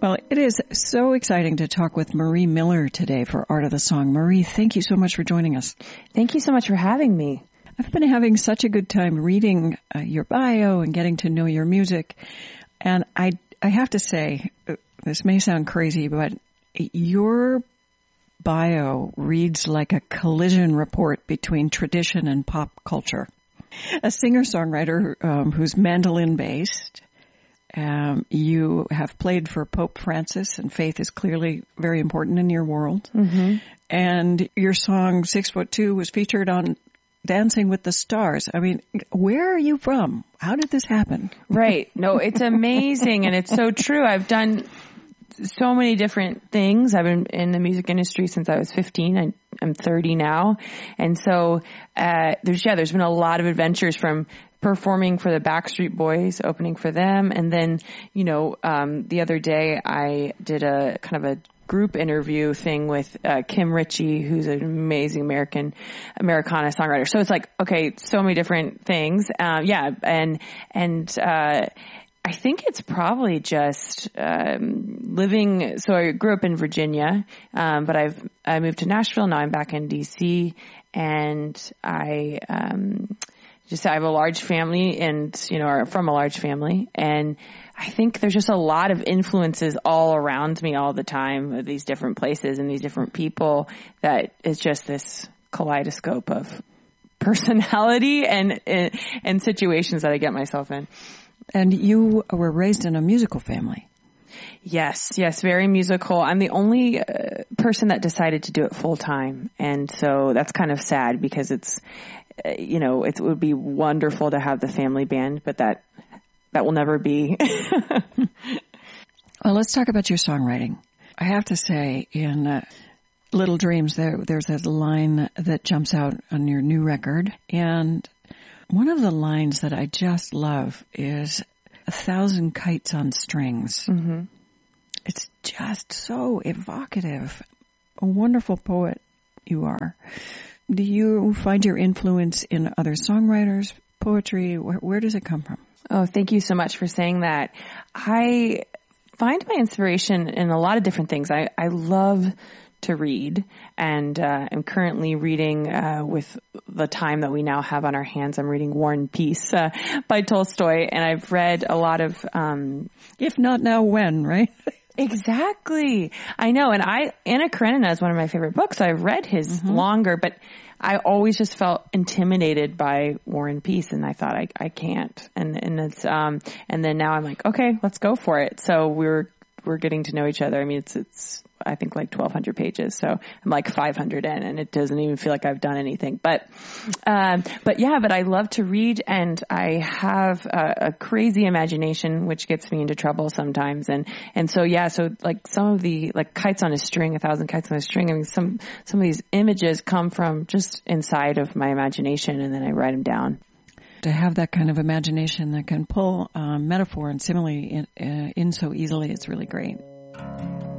Well, it is so exciting to talk with Marie Miller today for Art of the Song. Marie, thank you so much for joining us. Thank you so much for having me. I've been having such a good time reading your bio and getting to know your music. And I have to say, this may sound crazy, but your bio reads like a collision report between tradition and pop culture. A singer-songwriter who's mandolin-based. You have played for Pope Francis, and faith is clearly very important in your world. Mm-hmm. And your song 6'2" was featured on Dancing with the Stars. I mean, where are you from? How did this happen? Right. No, it's amazing, and it's so true. I've done so many different things. I've been in the music industry since I was 15. I'm 30 now. And so there's been a lot of adventures, from performing for the Backstreet Boys, opening for them. And then, the other day I did a kind of a group interview thing with Kim Ritchie, who's an amazing Americana songwriter. So it's like, okay, so many different things. I think it's probably just living. So I grew up in Virginia, but I moved to Nashville. Now I'm back in DC, and I have a large family, and are from a large family, and I think there's just a lot of influences all around me all the time, of these different places and these different people, that is just this kaleidoscope of personality and situations that I get myself in. And you were raised in a musical family. Yes, very musical. I'm the only person that decided to do it full time. And so that's kind of sad, because it's, it would be wonderful to have the family band, but that will never be. Well, let's talk about your songwriting. I have to say, in Little Dreams, there's a line that jumps out on your new record. And one of the lines that I just love is 1,000 kites on strings. Mm-hmm. It's just so evocative. A wonderful poet you are. Do you find your influence in other songwriters, poetry? Where does it come from? Oh, thank you so much for saying that. I find my inspiration in a lot of different things. I love to read, and I'm currently reading with the time that we now have on our hands. I'm reading War and Peace by Tolstoy, and I've read a lot of If Not Now, When, right? Exactly. I know. And Anna Karenina is one of my favorite books. I've read his longer, but I always just felt intimidated by War and Peace, and I thought I can't. And it's and then now I'm like, okay, let's go for it. So we're getting to know each other. I mean, it's I think like 1,200 pages. So I'm like 500 in, and it doesn't even feel like I've done anything. But I love to read, and I have a crazy imagination, which gets me into trouble sometimes. And so like some of the, like Kites on a String, 1,000 Kites on a String. I mean, some of these images come from just inside of my imagination, and then I write them down. To have that kind of imagination that can pull metaphor and simile in so easily, it's really great.